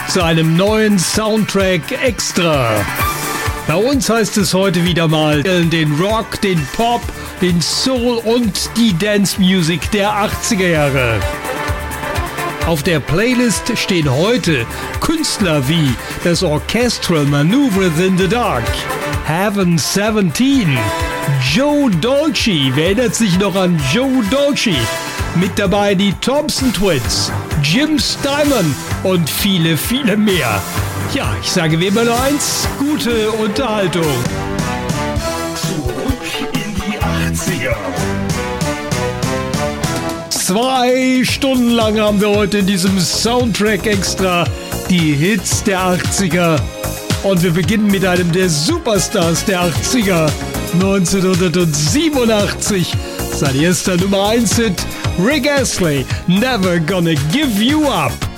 zu einem neuen Soundtrack Extra. Bei uns heißt es heute wieder mal den Rock, den Pop, den Soul und die Dance Music der 80er Jahre. Auf der Playlist stehen heute Künstler wie das Orchestral Maneuver in the Dark, Heaven 17, Joe Dolce, wer erinnert sich noch an Joe Dolce? Mit dabei die Thompson Twins, Jim Steinman und viele, viele mehr. Ja, ich sage wie immer nur eins, gute Unterhaltung. Zurück in die 80er. 2 Stunden lang haben wir heute in diesem Soundtrack Extra die Hits der 80er. Und wir beginnen mit einem der Superstars der 80er. 1987. Sein erster Nummer 1 Hit, Rick Astley, Never Gonna Give You Up.